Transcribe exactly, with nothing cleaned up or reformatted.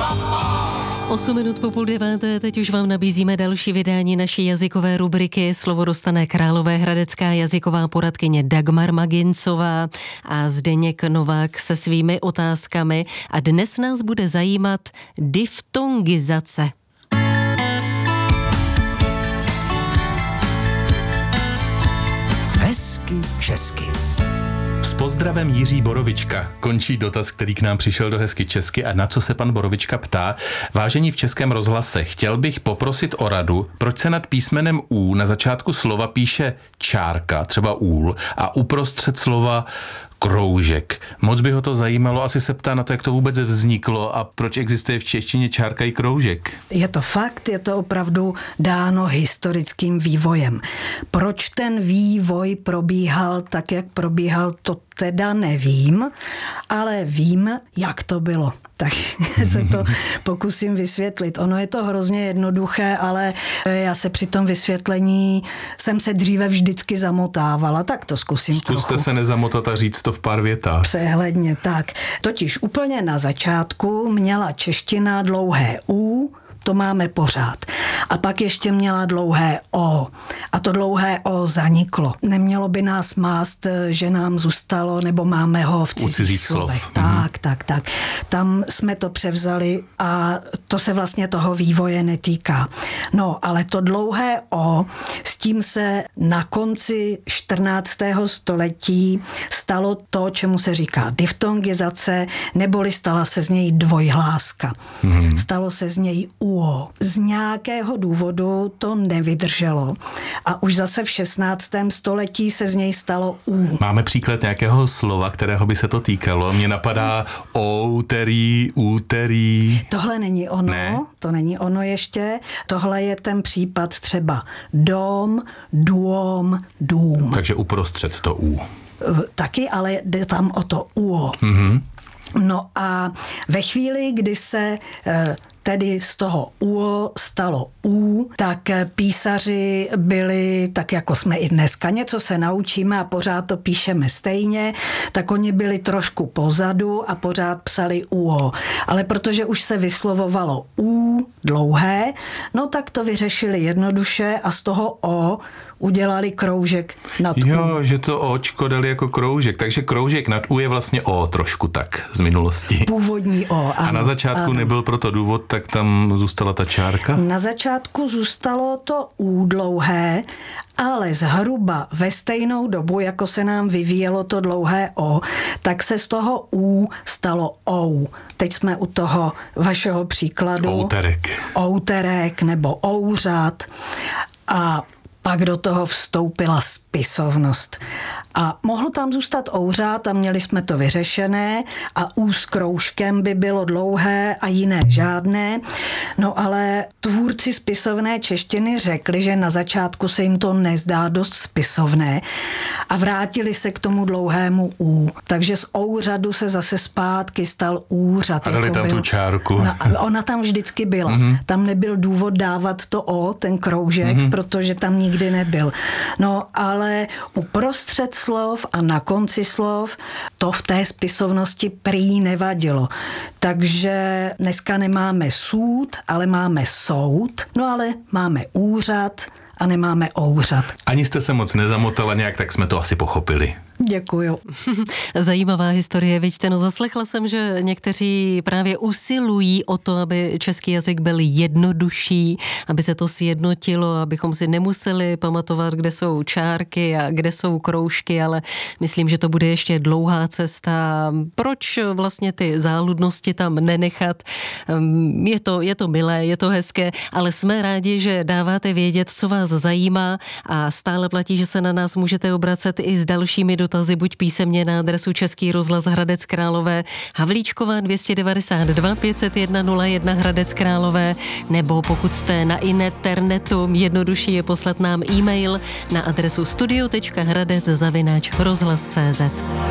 Osm minut po půl deváté, teď už vám nabízíme další vydání naší jazykové rubriky. Slovo dostane královéhradecká jazyková poradkyně Dagmar Magincová a Zdeněk Novák se svými otázkami. A dnes nás bude zajímat diftongizace. Hezky česky. S pozdravem Jiří Borovička. Končí dotaz, který k nám přišel do Hezky česky a na co se pan Borovička ptá. Vážení v Českém rozhlase, chtěl bych poprosit o radu, proč se nad písmenem U na začátku slova píše čárka, třeba úl, a uprostřed slova kroužek. Moc by ho to zajímalo, asi se ptá na to, jak to vůbec vzniklo a proč existuje v češtině čárka i kroužek. Je to fakt, je to opravdu dáno historickým vývojem. Proč ten vývoj probíhal tak, jak probíhal, to teda nevím, ale vím, jak to bylo. Tak se to pokusím vysvětlit. Ono je to hrozně jednoduché, ale já se při tom vysvětlení jsem se dříve vždycky zamotávala, tak to zkusím Zkuste trochu. se nezamotat a říct to v pár větách. Přehledně tak. Totiž úplně na začátku měla čeština dlouhé U, to máme pořád. A pak ještě měla dlouhé O. A to dlouhé O zaniklo. Nemělo by nás mást, že nám zůstalo, nebo máme ho v cizích, cizích slovech. slov. Tak, Mhm. tak, tak. Tam jsme to převzali a to se vlastně toho vývoje netýká. No, ale to dlouhé O, s tím se na konci čtrnáctého století stalo to, čemu se říká diftongizace, neboli stala se z něj dvojhláska. Mhm. Stalo se z něj U. Z nějakého důvodu to nevydrželo a už zase v šestnáctém století se z něj stalo U. Máme příklad nějakého slova, kterého by se to týkalo. Mně napadá outerý, úterý. Tohle není ono, Ne? to není ono ještě. Tohle je ten případ třeba dom, dům, dům. Takže uprostřed to U. Taky, ale jde tam o to U. Mhm. No a ve chvíli, kdy se tedy z toho U stalo U, tak písaři byli, tak jako jsme i dneska, něco se naučíme a pořád to píšeme stejně, tak oni byli trošku pozadu a pořád psali U. Ale protože už se vyslovovalo U dlouhé, no tak to vyřešili jednoduše a z toho O udělali kroužek nad U. Jo, že to očko dali jako kroužek, takže kroužek nad U je vlastně O trošku tak z minulosti. Původní O, ano. A na začátku ano. nebyl proto důvod, tak tam zůstala ta čárka? Na začátku zůstalo to U dlouhé, ale zhruba ve stejnou dobu, jako se nám vyvíjelo to dlouhé O, tak se z toho U stalo OU. Teď jsme u toho vašeho příkladu. Outerek. Outerek nebo ouřad. A pak do toho vstoupila spisovnost. A mohl tam zůstat ouřád a měli jsme to vyřešené a U s kroužkem by bylo dlouhé a jiné žádné. No ale tvůrci spisovné češtiny řekli, že na začátku se jim to nezdá dost spisovné a vrátili se k tomu dlouhému U. Takže z ouřadu se zase zpátky stal úřad. A dali jako tam byl, tu čárku. No, ona tam vždycky byla. Mm-hmm. Tam nebyl důvod dávat to O, ten kroužek, mm-hmm. protože tam nikdy nebyl. No ale uprostřed slov a na konci slov to v té spisovnosti prý nevadilo. Takže dneska nemáme soud, ale máme soud, no ale máme úřad a nemáme ouřad. Ani jste se moc nezamotala nějak, tak jsme to asi pochopili. Děkuju. Zajímavá historie, vidíte, no zaslechla jsem, že někteří právě usilují o to, aby český jazyk byl jednodušší, aby se to sjednotilo, abychom si nemuseli pamatovat, kde jsou čárky a kde jsou kroužky, ale myslím, že to bude ještě dlouhá cesta. Proč vlastně ty záludnosti tam nenechat? Je to, je to milé, je to hezké, ale jsme rádi, že dáváte vědět, co vás zajímá a stále platí, že se na nás můžete obracet i s dalšími dotazy. Dotazy buď písemně na adresu Český rozhlas Hradec Králové, Havlíčková dvě stě devadesát dva pět set jedna nula jedna Hradec Králové, nebo pokud jste na internetu, jednodušší je poslat nám e-mail na adresu studio tečka hradec zavináč rozhlas tečka cé zet.